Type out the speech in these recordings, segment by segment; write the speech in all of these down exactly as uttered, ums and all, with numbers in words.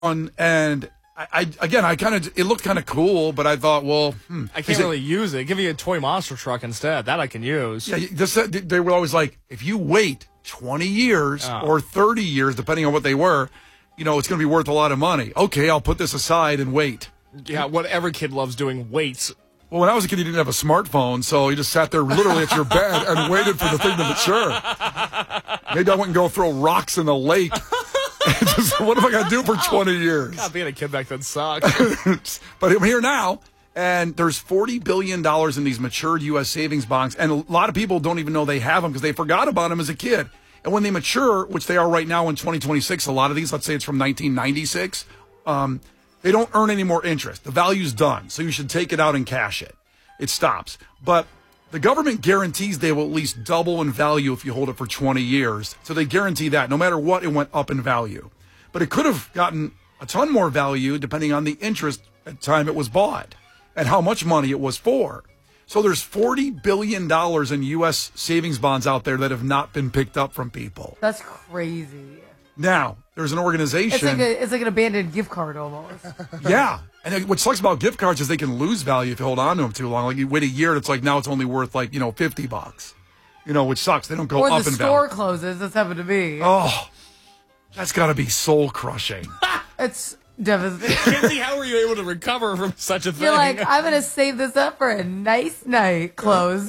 and I, I again, I kind of, it looked kind of cool, but I thought, well, hmm, I can't really it, use it. Give me a toy monster truck instead. That I can use. Yeah, this, they were always like, if you wait twenty years oh. or thirty years, depending on what they were, you know, it's going to be worth a lot of money. Okay, I'll put this aside and wait. Yeah, what every kid loves doing, waits. Well, when I was a kid, you didn't have a smartphone, so you just sat there literally at your bed and waited for the thing to mature. Maybe I wouldn't go throw rocks in the lake. Just, what am I going to do for twenty years? God, being a kid back then sucked. But I'm here now, and there's forty billion dollars in these matured U S savings bonds, and a lot of people don't even know they have them because they forgot about them as a kid. And when they mature, which they are right now in twenty twenty-six, a lot of these, let's say it's from nineteen ninety-six, um, they don't earn any more interest. The value's done, so you should take it out and cash it. It stops. But the government guarantees they will at least double in value if you hold it for twenty years. So they guarantee that no matter what, it went up in value. But it could have gotten a ton more value depending on the interest at the time it was bought and how much money it was for. So there's forty billion dollars in U S savings bonds out there that have not been picked up from people. That's crazy. Now, there's an organization. It's like, a, it's like an abandoned gift card almost. Yeah. And what sucks about gift cards is they can lose value if you hold on to them too long. Like you wait a year and it's like now it's only worth like, you know, fifty bucks. You know, which sucks. They don't go or up the in store value. closes. That's happened to me. Oh, that's got to be soul crushing. It's devastating. Kenzie, how were you able to recover from such a thing? You're like, I'm going to save this up for a nice night. Close.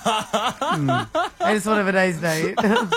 mm. I just want to have a nice night.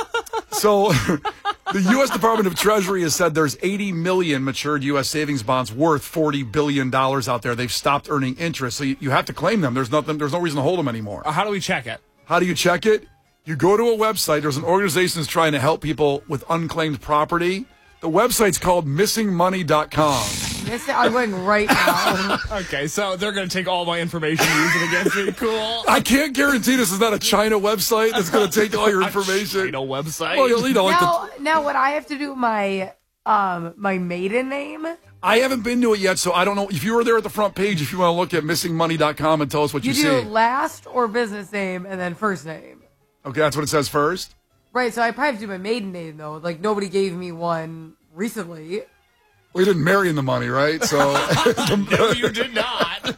So the U S Department of Treasury has said there's eighty million matured U S savings bonds worth forty billion dollars out there. They've stopped earning interest. So you, you have to claim them. There's nothing. There's no reason to hold them anymore. Uh, how do we check it? How do you check it? You go to a website. There's an organization that's trying to help people with unclaimed property. The website's called missing money dot com. I'm going right now. Okay, so they're going to take all my information and use it against me. Cool. I can't guarantee this is not a China website that's going to take all your information. A China website? Well, you know, like now, the, now, would I have to do my um my maiden name? I haven't been to it yet, so I don't know. If you were there at the front page, if you want to look at missing money dot com and tell us what you, you see. You do last or business name and then first name. Okay, that's what it says first? Right, so I probably have to do my maiden name, though. Like, nobody gave me one recently. Well, you didn't marry in the money, right? So no, you did not.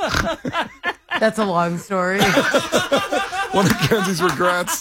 That's a long story. One of Kenzie's regrets.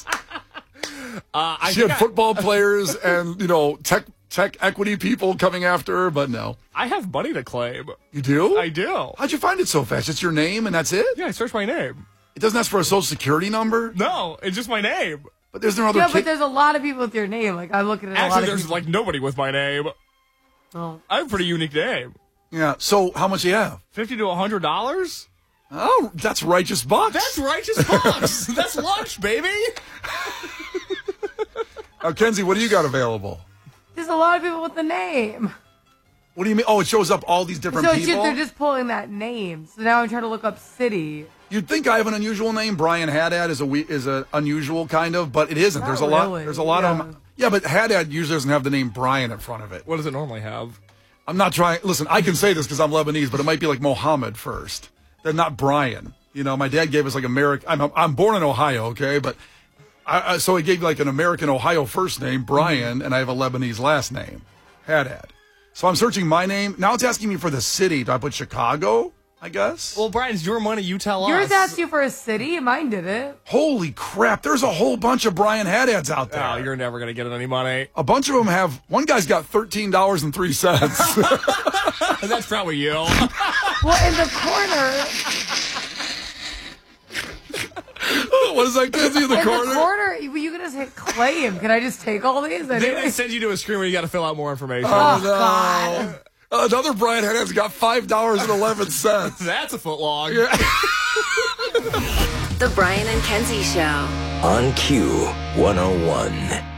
Uh, I she had I... football players and, you know, tech tech equity people coming after her, but no. I have money to claim. You do? I do. How'd you find it so fast? It's your name and that's it? Yeah, I searched my name. It doesn't ask for a social security number? No, it's just my name. But there's no other. Yeah, ki- but there's a lot of people with your name. Like, I'm looking at Actually, a lot of there's people. like nobody with my name. Oh. I have a pretty unique name. Yeah. So how much do you have? Fifty to a hundred dollars. Oh, that's righteous bucks. That's righteous bucks. That's lunch, baby. Now, Kenzie, what do you got available? There's a lot of people with the name. What do you mean? Oh, it shows up all these different so people? So they're just pulling that name. So now I'm trying to look up city. You'd think I have an unusual name. Brian Haddad is a we- is a unusual kind of, but it isn't. Not there's a lot. really. There's a lot yeah. of them. Yeah, but Haddad usually doesn't have the name Brian in front of it. What does it normally have? I'm not trying. Listen, I can say this because I'm Lebanese, but it might be like Mohammed first. They're not Brian. You know, my dad gave us like American. I'm I'm born in Ohio, okay, but I, I, so he gave like an American Ohio first name, Brian, and I have a Lebanese last name, Haddad. So I'm searching my name. Now it's asking me for the city. Do I put Chicago? I guess. Well, Brian, it's your money. You tell Yours us. Yours asked you for a city. Mine did it. Holy crap. There's a whole bunch of Brian Haddads out there. Oh, you're never going to get any money. A bunch of them have, one guy's got thirteen dollars and three cents. That's probably you. Well, in the corner. What is that, Kenzie, in the in corner? In the corner, you can just hit claim. Can I just take all these? They, they send you to a screen where you got to fill out more information. Oh, oh no. God. Another Brian Haddad's got five dollars and eleven cents. That's a foot long. Yeah. The Brian and Kenzie Show. On Q one oh one.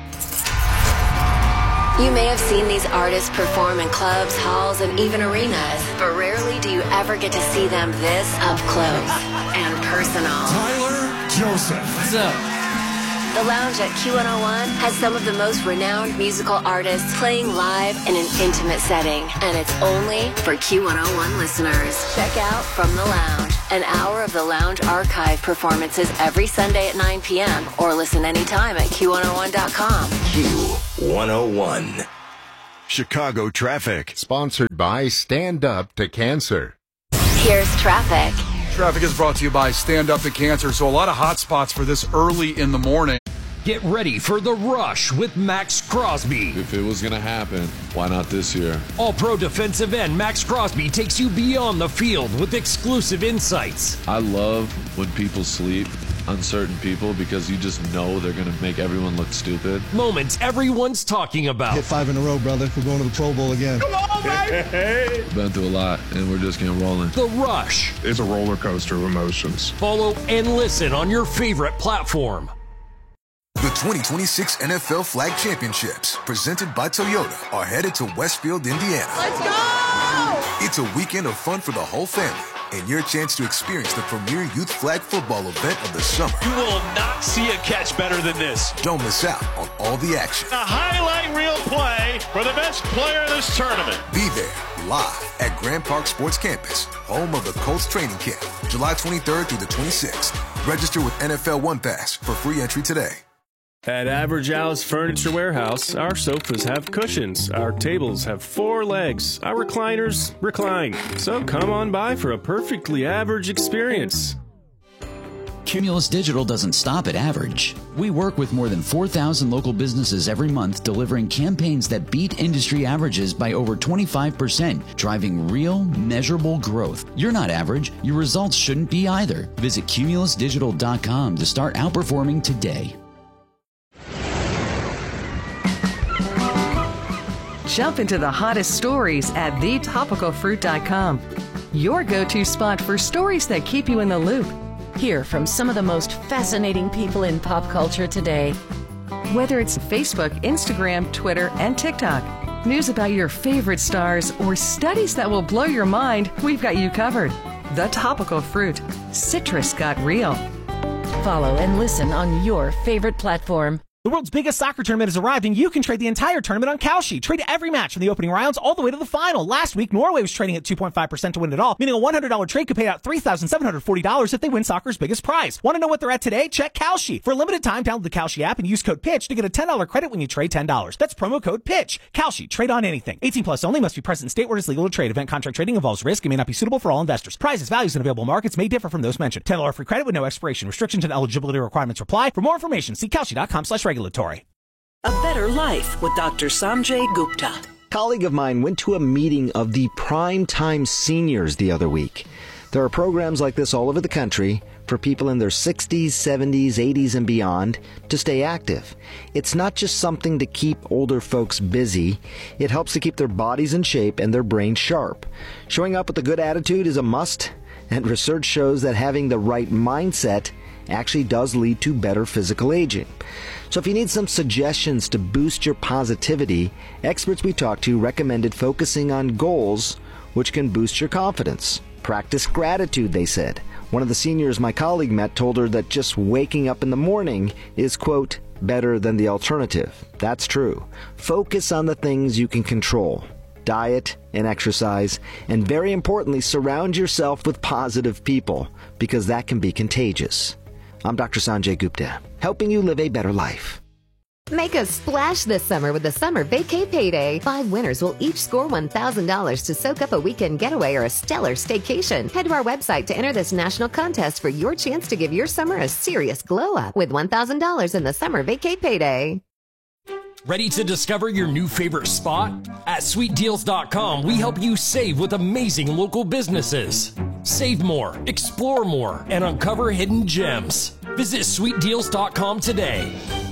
You may have seen these artists perform in clubs, halls, and even arenas, but rarely do you ever get to see them this up close and personal. Tyler Joseph. What's up? The Lounge at Q one oh one has some of the most renowned musical artists playing live in an intimate setting, and it's only for Q one oh one listeners. Check out From the Lounge, an hour of the Lounge archive performances every Sunday at nine p.m. or listen anytime at Q one oh one dot com. Q one oh one. Chicago traffic. Sponsored by Stand Up to Cancer. Here's traffic. Traffic is brought to you by Stand Up to Cancer. So a lot of hot spots for this early in the morning. Get ready for The Rush with Max Crosby. If it was going to happen, why not this year? All-pro defensive end Max Crosby takes you beyond the field with exclusive insights. I love when people sleep, uncertain people, because you just know they're going to make everyone look stupid. Moments everyone's talking about. Hit five in a row, brother. We're going to the Pro Bowl again. Come on, baby! Been through a lot, and we're just getting rolling. The Rush. It's a roller coaster of emotions. Follow and listen on your favorite platform. The twenty twenty-six N F L Flag Championships, presented by Toyota, are headed to Westfield, Indiana. Let's go! It's a weekend of fun for the whole family, and your chance to experience the premier youth flag football event of the summer. You will not see a catch better than this. Don't miss out on all the action. A highlight reel play for the best player in this tournament. Be there, live at Grand Park Sports Campus, home of the Colts training camp, July twenty-third through the twenty-sixth. Register with N F L One Pass for free entry today. At Average Al's Furniture Warehouse, our sofas have cushions, our tables have four legs, our recliners recline. So come on by for a perfectly average experience. Cumulus Digital doesn't stop at average. We work with more than four thousand local businesses every month, delivering campaigns that beat industry averages by over twenty-five percent, driving real, measurable growth. You're not average. Your results shouldn't be either. Visit cumulus digital dot com to start outperforming today. Jump into the hottest stories at the topical fruit dot com. Your go-to spot for stories that keep you in the loop. Hear from some of the most fascinating people in pop culture today. Whether it's Facebook, Instagram, Twitter, and TikTok, news about your favorite stars, or studies that will blow your mind, we've got you covered. The Topical Fruit. Citrus got real. Follow and listen on your favorite platform. The world's biggest soccer tournament has arrived, and you can trade the entire tournament on Kalshi. Trade every match from the opening rounds all the way to the final. Last week, Norway was trading at two point five percent to win it all, meaning a one hundred dollars trade could pay out three thousand seven hundred forty dollars if they win soccer's biggest prize. Want to know what they're at today? Check Kalshi. For a limited time, download the Kalshi app and use code PITCH to get a ten dollars credit when you trade ten dollars. That's promo code PITCH. Kalshi. Trade on anything. eighteen plus only. Must be present in state where it's legal to trade. Event contract trading involves risk and may not be suitable for all investors. Prizes, values, and available markets may differ from those mentioned. ten dollars free credit with no expiration. Restrictions and eligibility requirements apply. For more information, see kalshi dot com slash regulatory. A Better Life with Doctor Sanjay Gupta. A colleague of mine went to a meeting of the Prime Time Seniors the other week. There are programs like this all over the country for people in their sixties, seventies, eighties, and beyond to stay active. It's not just something to keep older folks busy. It helps to keep their bodies in shape and their brains sharp. Showing up with a good attitude is a must, and research shows that having the right mindset actually does lead to better physical aging. So if you need some suggestions to boost your positivity, experts we talked to recommended focusing on goals which can boost your confidence. Practice gratitude, they said. One of the seniors my colleague met told her that just waking up in the morning is, quote, better than the alternative. That's true. Focus on the things you can control. Diet and exercise, and very importantly, surround yourself with positive people, because that can be contagious. I'm Doctor Sanjay Gupta, helping you live a better life. Make a splash this summer with the Summer Vacay Payday. Five winners will each score one thousand dollars to soak up a weekend getaway or a stellar staycation. Head to our website to enter this national contest for your chance to give your summer a serious glow-up with one thousand dollars in the Summer Vacay Payday. Ready to discover your new favorite spot? At sweet deals dot com, we help you save with amazing local businesses. Save more, explore more, and uncover hidden gems. Visit sweet deals dot com today.